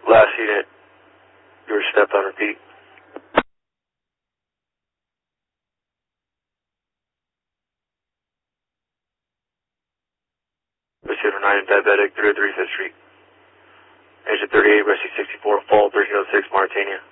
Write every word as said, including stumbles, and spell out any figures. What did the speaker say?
Last unit, your step on repeat. Pursuit nine, diabetic, three oh three Fifth Street. Engine thirty-eight, rescue sixty-four, fall thirteen oh six, Mauritania.